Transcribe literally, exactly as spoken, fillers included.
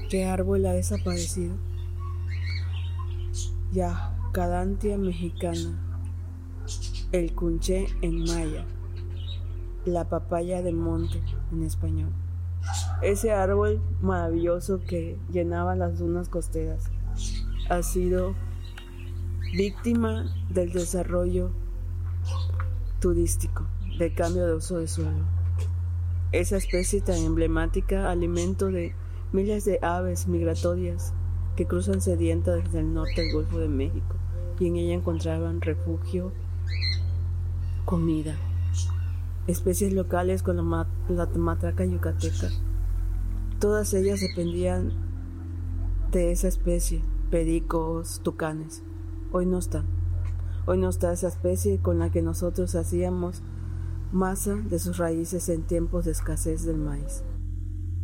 ¿Qué árbol ha desaparecido? Yacadantia mexicana, el cunché en maya, la papaya de monte en español. Ese árbol maravilloso que llenaba las dunas costeras ha sido víctima del desarrollo turístico, del cambio de uso de suelo. Esa especie tan emblemática, alimento de miles de aves migratorias que cruzan sedientas desde el norte del Golfo de México, y en ella encontraban refugio, comida. Especies locales con la, mat la matraca yucateca, todas ellas dependían de esa especie, pericos, tucanes. Hoy no están. Hoy no está esa especie con la que nosotros hacíamos masa de sus raíces en tiempos de escasez del maíz.